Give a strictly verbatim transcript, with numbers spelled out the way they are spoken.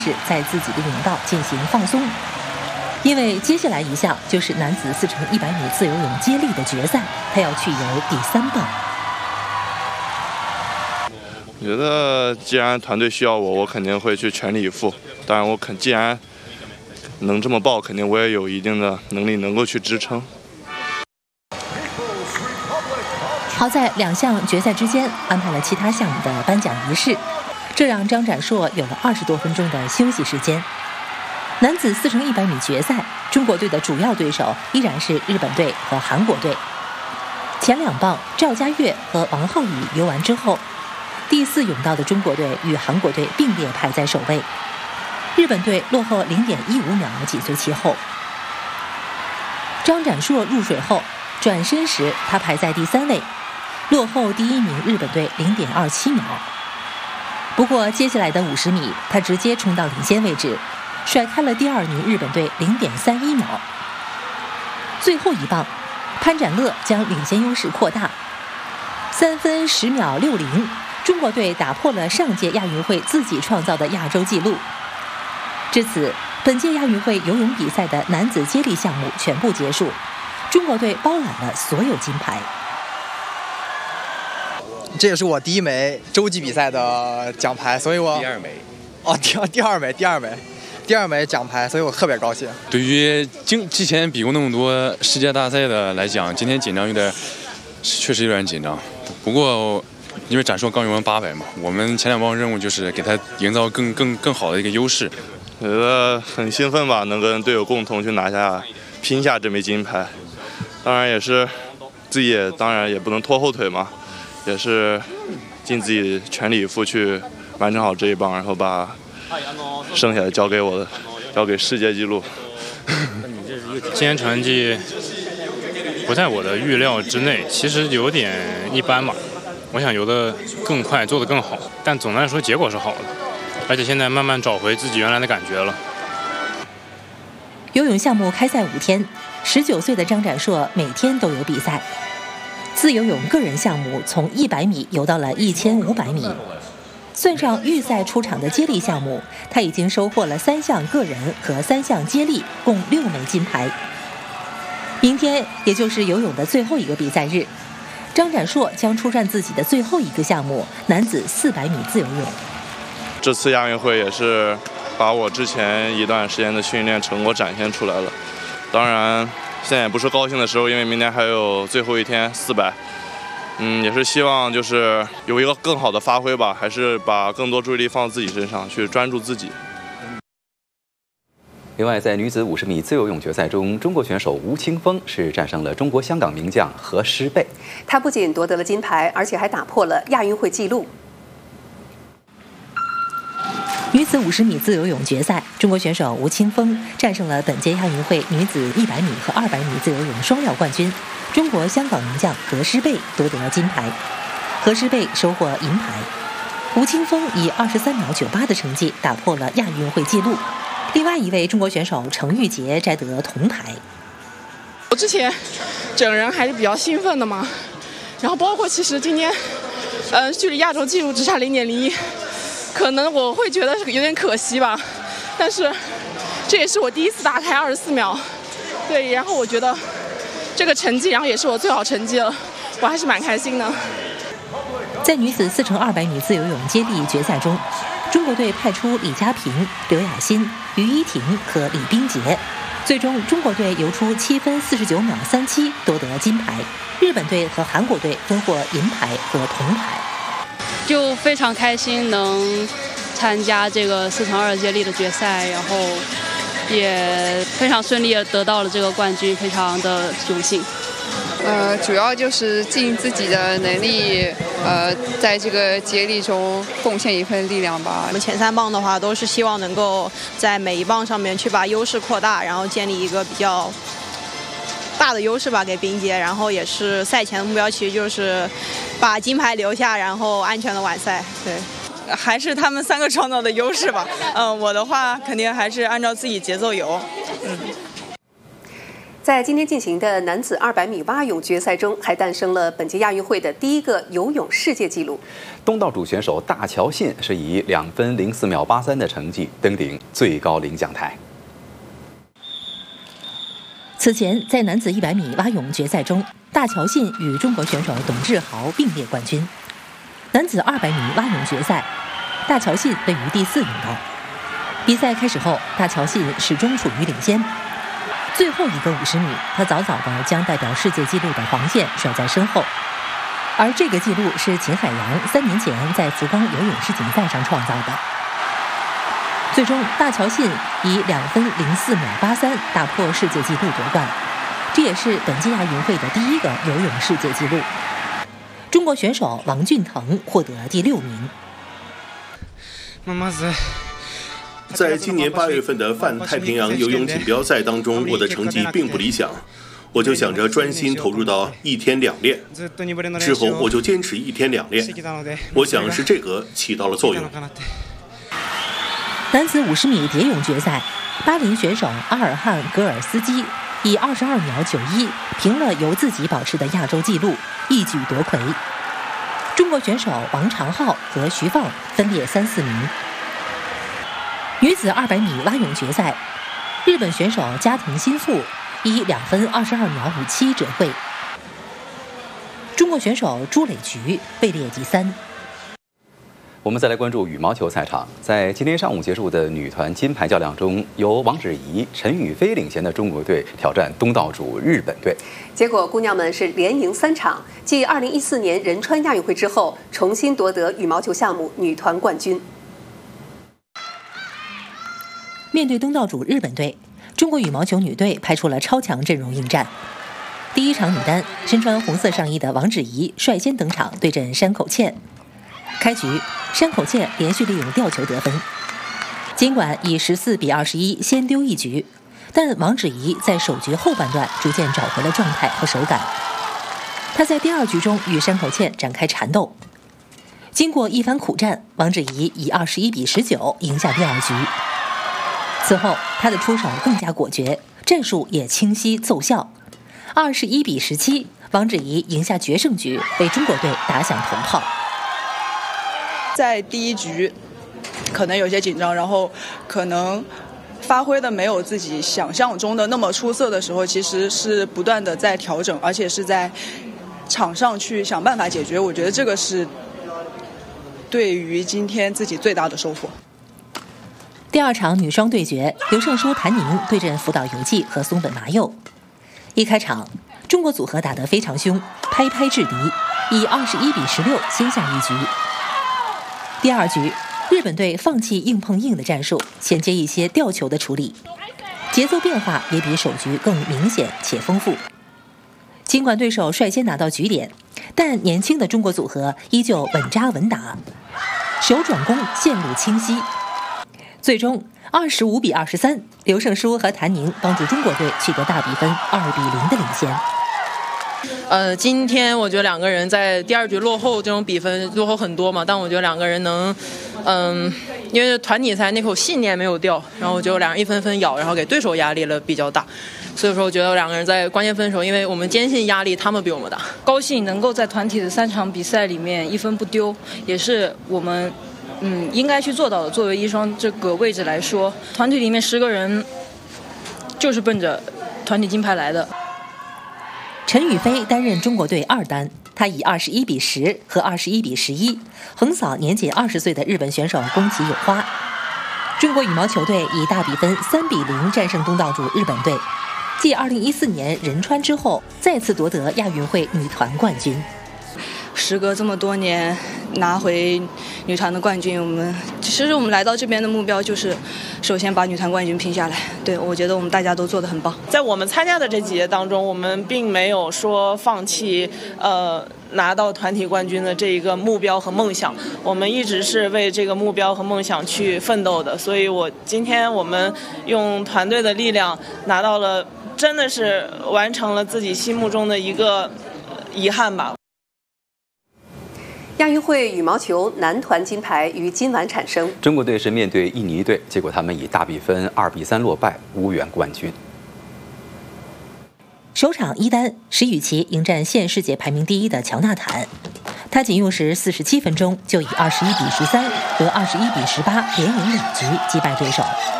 是在自己的甬道进行放松，因为接下来一项就是男子四乘一百米自由泳接力的决赛，他要去游第三棒。 我觉得既然团队需要我，我肯定会去全力以赴。当然，我肯既然能这么报，肯定我也有一定的能力能够去支撑。 好在两项决赛之间安排了其他项目的颁奖仪式，这让张展硕有了二十多分钟的休息时间。男子四乘一百米决赛，中国队的主要对手依然是日本队和韩国队。前两棒赵家悦和王浩宇游完之后，第四甬道的中国队与韩国队并列排在首位，日本队落后零点一五秒紧随其后。张展硕入水后转身时，他排在第三位，落后第一名日本队零点二七秒。不过接下来的五十米，他直接冲到领先位置，甩开了第二名日本队零点三一秒。最后一棒，潘展乐将领先优势扩大，三分十秒六零，中国队打破了上届亚运会自己创造的亚洲纪录。至此，本届亚运会游泳比赛的男子接力项目全部结束，中国队包揽了所有金牌。 这也是我第一枚洲际比赛的奖牌，所以我第二枚哦，第二第二枚第二枚第二枚奖牌，所以我特别高兴。 对于经之前比过那么多世界大赛的来讲，今天紧张有点，确实有点紧张。不过因为展硕刚游完八百嘛，我们前两棒任务就是给他营造更更更好的一个优势。 我觉得很兴奋吧，能跟队友共同去拿下、拼下这枚金牌。当然也是自己也当然也不能拖后腿嘛，也是尽自己全力以赴去完成好这一棒，然后把剩下的交给我的，交给世界纪录。 今天成绩不在我的预料之内，其实有点一般吧。我想游得更快，做得更好，但总的来说结果是好的，而且现在慢慢找回自己原来的感觉了。 游泳项目开赛五天，十九岁的张展硕每天都有比赛。自由泳个人项目从一百米游到了一千五百米，算上预赛出场的接力项目，他已经收获了三项个人和三项接力，共六枚金牌。明天也就是游泳的最后一个比赛日，张展硕将出战自己的最后一个项目——男子四百米自由泳。 这次亚运会也是把我之前一段时间的训练成果展现出来了。当然，现在也不是高兴的时候，因为明天还有最后一天四百。嗯，也是希望就是有一个更好的发挥吧，还是把更多注意力放在自己身上，去专注自己。 另外，在女子五十米自由泳决赛中，中国选手吴青峰是战胜了中国香港名将何诗蓓。 她不仅夺得了金牌，而且还打破了亚运会纪录。 女子五十米自由泳决赛，中国选手吴青峰战胜了本届亚运会女子一百米和二百米自由泳双料冠军中国香港名将何诗蓓，夺得了金牌。何诗蓓收获银牌，吴青峰以二十三秒九八的成绩打破了亚运会纪录。另外一位中国选手程玉洁摘得铜牌。 我之前整个人还是比较兴奋的嘛，然后包括其实今天，呃，距离亚洲纪录只差零点零一。可能我会觉得有点可惜吧，但是这也是我第一次打开二十四秒，对，然后我觉得这个成绩，然后也是我最好成绩了，我还是蛮开心的。 在女子四乘二百米自由泳接力决赛中，中国队派出李佳萍、刘雅欣、于依婷和李冰洁，最终中国队游出七分四十九秒三七，夺得金牌。日本队和韩国队分获银牌和铜牌。 就非常开心能参加这个四乘二接力的决赛，然后也非常顺利的得到了这个冠军，非常的荣幸。 呃，主要就是尽自己的能力，呃，在这个接力中贡献一份力量吧。 我们前三棒的话，都是希望能够在每一棒上面去把优势扩大，然后建立一个比较大的优势吧给冰洁，然后也是赛前的目标其实就是把金牌留下，然后安全的完赛。对， 还是他们三个创造的优势吧。嗯、呃，我的话肯定还是按照自己节奏游。嗯。 在今天进行的男子二百米蛙泳决赛中，还诞生了本届亚运会的第一个游泳世界纪录。 东道主选手大乔信是以两分零四秒八三的成绩登顶最高领奖台。 此前，在男子一百米蛙泳决赛中，大乔信与中国选手董志豪并列冠军。男子二百米蛙泳决赛，大乔信位于第四名高。比赛开始后，大乔信始终处于领先。最后一个五十米，他早早地将代表世界纪录的黄线甩在身后，而这个纪录是秦海洋三年前在福冈游泳世锦赛上创造的。最终，大乔信以两分零四秒八三打破世界纪录夺冠，这也是本届亚运会的第一个游泳世界纪录。中国选手王俊腾获得第六名。 在今年八月份的泛太平洋游泳锦标赛当中，我的成绩并不理想，我就想着专心投入到一天两练，之后我就坚持一天两练，我想是这个起到了作用。 男子五十米蝶泳决赛，巴林选手阿尔汉格尔斯基以二十二秒九一平了由自己保持的亚洲纪录，一举夺魁。中国选手王长浩和徐放分列三四名。女子二百米蛙泳决赛，日本选手加藤新妇以两分二十二秒五七折会。中国选手朱磊菊位列第三。 我们再来关注羽毛球赛场，在今天上午结束的女团金牌较量中，由王芷怡、陈雨菲领衔的中国队挑战东道主日本队。 结果，姑娘们是连赢三场，继二零一四年仁川亚运会之后，重新夺得羽毛球项目女团冠军。 面对东道主日本队，中国羽毛球女队派出了超强阵容应战。第一场女单，身穿红色上衣的王芷怡率先登场对阵山口茜。开局，山口茜连续利用吊球得分，尽管以十四比二十一先丢一局，但王芷怡在首局后半段逐渐找回了状态和手感。她在第二局中与山口茜展开缠斗，经过一番苦战，王芷怡以二十一比十九赢下第二局。此后，她的出手更加果决，战术也清晰奏效。二十一比十七，王芷怡赢下决胜局，为中国队打响头炮。 在第一局，可能有些紧张，然后可能发挥的没有自己想象中的那么出色的时候，其实是不断的在调整，而且是在场上去想办法解决。我觉得这个是对于今天自己最大的收获。 第二场女双对决，刘胜书、谭宁对阵福岛由纪和松本麻佑。一开场，中国组合打得非常凶，拍拍制敌，以二十一比十六先下一局。第二局，日本队放弃硬碰硬的战术，衔接一些吊球的处理，节奏变化也比首局更明显且丰富。尽管对手率先拿到局点，但年轻的中国组合依旧稳扎稳打，手转攻线路清晰。最终二十五比二十三，刘胜书和谭宁帮助中国队取得大比分二比零的领先。 呃，今天我觉得两个人在第二局落后，这种比分落后很多嘛，但我觉得两个人能，嗯，因为团体赛那口信念没有掉，然后我觉得两人一分分咬，然后给对手压力了比较大，所以说我觉得两个人在关键分手，因为我们坚信压力他们比我们大。 高兴能够在团体的三场比赛里面一分不丢，也是我们嗯应该去做到的。作为一双这个位置来说，团体里面十个人就是奔着团体金牌来的。 陈雨菲担任中国队二单，她以二十一比十和二十一比十一横扫年仅二十岁的日本选手宫崎友花。中国羽毛球队以大比分三比零战胜东道主日本队，继二零一四年仁川之后，再次夺得亚运会女团冠军。 时隔这么多年拿回女团的冠军，我们其实我们来到这边的目标就是首先把女团冠军拼下来。对，我觉得我们大家都做得很棒。 在我们参加的这几届当中，我们并没有说放弃呃拿到团体冠军的这一个目标和梦想，我们一直是为这个目标和梦想去奋斗的。所以我今天我们用团队的力量拿到了，真的是完成了自己心目中的一个遗憾吧。 亚运会羽毛球男团金牌于今晚产生。 中国队是面对印尼队，结果他们以大比分二比三落败，无缘冠军。 首场一单，石宇奇迎战现世界排名第一的乔纳坦，他仅用时四十七分钟就以二十一比十三和二十一比十八连赢两局击败对手。